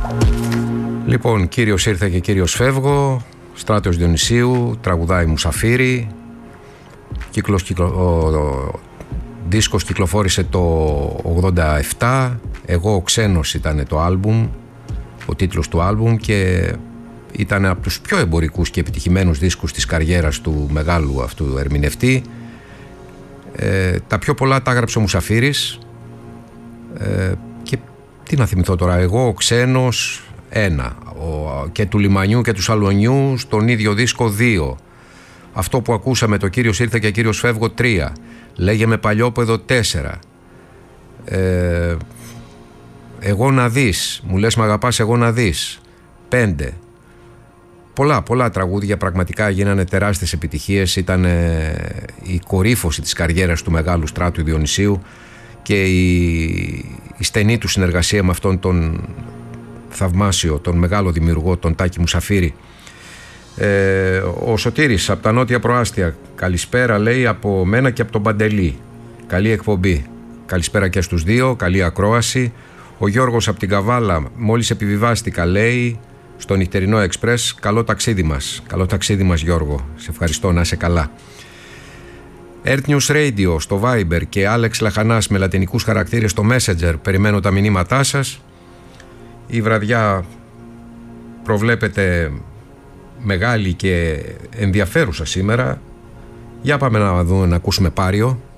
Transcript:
Λοιπόν, κύριος ήρθε και κύριος φεύγω. Στράτος Διονυσίου, τραγουδάει Μουσαφίρι. Ο δίσκος κυκλοφόρησε το 87. Εγώ ο ξένος ήταν το άλμπουμ, ο τίτλος του άλμπουμ, και ήταν από τους πιο εμπορικούς και επιτυχημένους δίσκους της καριέρας του μεγάλου αυτού ερμηνευτή. Τα πιο πολλά τα έγραψε ο Μουσαφίρης. Και τι να θυμηθώ τώρα, εγώ ο ξένος 1, και του Λιμανιού και του Σαλονιού στον ίδιο δίσκο 2. Αυτό που ακούσαμε, το κύριος ήρθε και κύριος φεύγω 3. Λέγε με Παλιόπαιδο 4. Εγώ να δεις, μου λες μ' αγαπάς εγώ να δεις 5. Πολλά τραγούδια πραγματικά γίνανε τεράστιες επιτυχίες. Ήταν η κορύφωση της καριέρας του μεγάλου Στράτου Διονυσίου και η στενή του συνεργασία με αυτόν τον θαυμάσιο, τον μεγάλο δημιουργό, τον Τάκη Μουσαφίρη. Ο Σωτήρης από τα Νότια Προάστια, καλησπέρα λέει από μένα και από τον Παντελή. Καλή εκπομπή. Καλησπέρα και στους δύο, καλή ακρόαση. Ο Γιώργος από την Καβάλα, μόλις επιβιβάστηκα λέει στο νυχτερινό εξπρές. Καλό ταξίδι μας. Καλό ταξίδι μας Γιώργο. Σε ευχαριστώ, να είσαι καλά. Earth News Radio στο Viber και Άλεξ Λαχανάς με λατινικούς χαρακτήρες στο Messenger. Περιμένω τα μηνύματά σας. Η βραδιά προβλέπεται μεγάλη και ενδιαφέρουσα σήμερα. Για πάμε να δούμε, να ακούσουμε Πάριο.